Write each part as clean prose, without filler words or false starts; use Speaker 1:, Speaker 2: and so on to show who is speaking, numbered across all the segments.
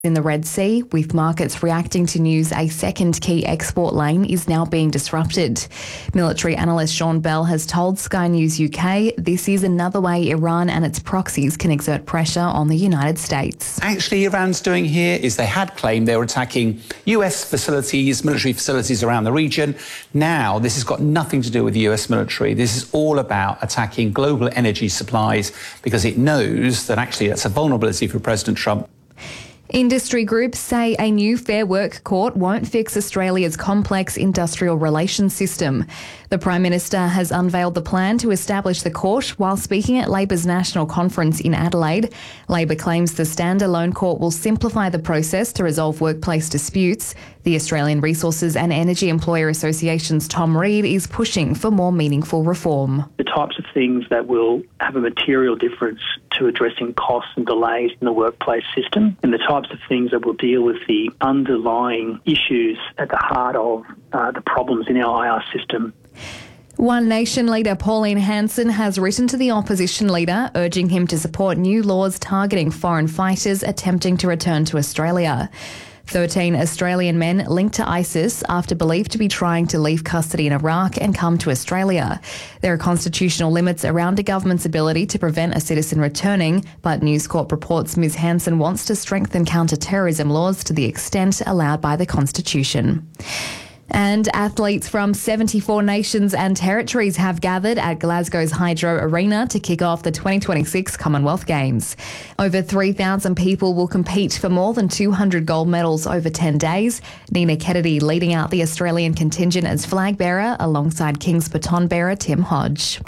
Speaker 1: in the Red Sea, with markets reacting to news a second key export lane is now being disrupted. Military analyst Sean Bell has told Sky News UK this is another way Iran and its proxies can exert pressure on the United States.
Speaker 2: Actually, Iran's doing here is they had claimed they were attacking US facilities, military facilities around the region. Now, this has got nothing to do with the US military. This is all about attacking global energy supplies because it knows that actually that's a vulnerability for President Trump.
Speaker 1: Industry groups say a new Fair Work court won't fix Australia's complex industrial relations system. The Prime Minister has unveiled the plan to establish the court while speaking at Labor's National Conference in Adelaide. Labor claims the standalone court will simplify the process to resolve workplace disputes. The Australian Resources and Energy Employer Association's Tom Reed is pushing for more meaningful reform.
Speaker 3: The types of things that will have a material difference to addressing costs and delays in the workplace system, and the types of things that will deal with the underlying issues at the heart of the problems in our IR system.
Speaker 1: One Nation leader Pauline Hanson has written to the opposition leader urging him to support new laws targeting foreign fighters attempting to return to Australia. 13 Australian men linked to ISIS after believed to be trying to leave custody in Iraq and come to Australia. There are constitutional limits around a government's ability to prevent a citizen returning, but News Corp reports Ms Hanson wants to strengthen counter-terrorism laws to the extent allowed by the Constitution. And athletes from 74 nations and territories have gathered at Glasgow's Hydro Arena to kick off the 2026 Commonwealth Games. Over 3,000 people will compete for more than 200 gold medals over 10 days. Nina Kennedy leading out the Australian contingent as flag bearer alongside King's baton bearer Tim Hodge.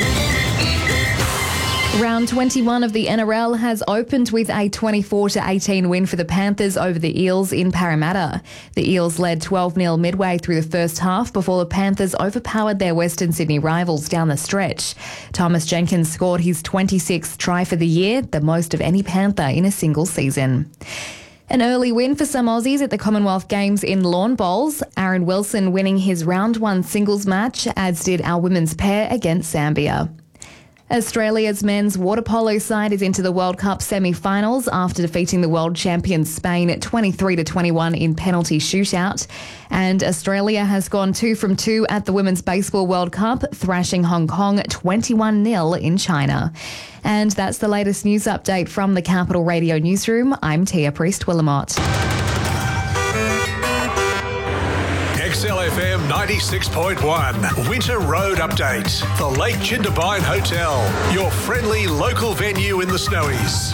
Speaker 1: Round 21 of the NRL has opened with a 24-18 win for the Panthers over the Eels in Parramatta. The Eels led 12-0 midway through the first half before the Panthers overpowered their Western Sydney rivals down the stretch. Thomas Jenkins scored his 26th try for the year, the most of any Panther in a single season. An early win for some Aussies at the Commonwealth Games in lawn bowls. Aaron Wilson winning his round one singles match, as did our women's pair against Zambia. Australia's men's water polo side is into the World Cup semi-finals after defeating the world champions Spain at 23-21 in penalty shootout. And Australia has gone 2 from 2 at the Women's Baseball World Cup, thrashing Hong Kong 21-0 in China. And that's the latest news update from the Capital Radio Newsroom. I'm Tia Priest-Willamott.
Speaker 4: XLFM 96.1 Winter Road Update. The Lake Jindabyne Hotel, your friendly local venue in the Snowies.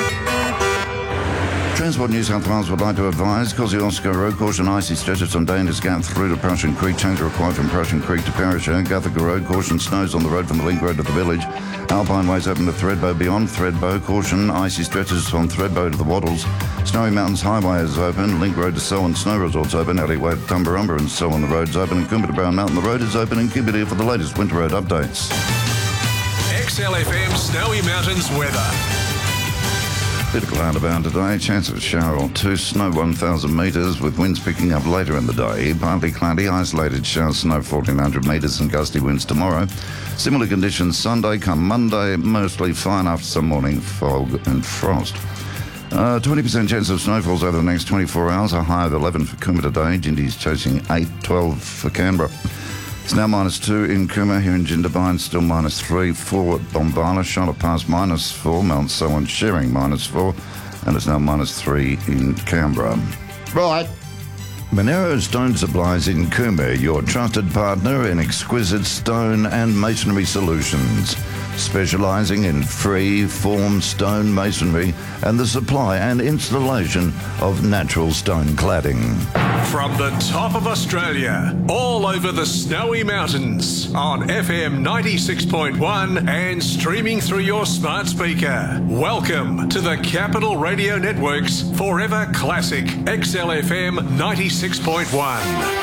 Speaker 5: Transport New South Wales would like to advise Kosciuszko Road, caution icy stretches on Dainers Gap through to Prussian Creek, change required from Prussian Creek to Perisher. Guthica Road, caution snows on the road from the Link Road to the village. Alpine Ways open to Thredbo beyond Thredbo, caution icy stretches from Thredbo to the Wattles. Snowy Mountains Highway is open, Link Road to Selwyn Snow Resorts open, Alleyway to Tumbarumba and Selwyn the road's open, and Coombie to Brown Mountain the road is open, and keep it here for the latest winter road updates.
Speaker 4: XLFM Snowy Mountains weather.
Speaker 5: Bit of cloud about today, chance of a shower or two, snow 1,000 metres with winds picking up later in the day. Partly cloudy, isolated showers, snow 1,400 metres and gusty winds tomorrow. Similar conditions Sunday, come Monday, mostly fine after some morning fog and frost. 20% chance of snowfalls over the next 24 hours, a high of 11 for Coombe today. Jindy's chasing 8, 12 for Canberra. It's now -2 in Coombe, here in Jindabyne, still -3, 4 at Bombala, Charlotte Pass -4, Mount Selwyn Shearing -4, and it's now -3 in Canberra. Right. Monero Stone Supplies in Coombe, your trusted partner in exquisite stone and masonry solutions, specialising in free-form stone masonry and the supply and installation of natural stone cladding.
Speaker 4: From the top of Australia, all over the Snowy Mountains, on FM 96.1 and streaming through your smart speaker. Welcome to the Capital Radio Network's Forever Classic XLFM 96.1.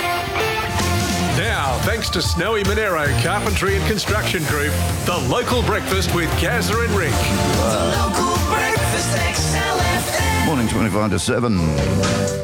Speaker 4: Now, thanks to Snowy Monero Carpentry and Construction Group, the local breakfast with Gazza and Rick.
Speaker 6: The local breakfast XLFM.
Speaker 5: Morning 25 to 7.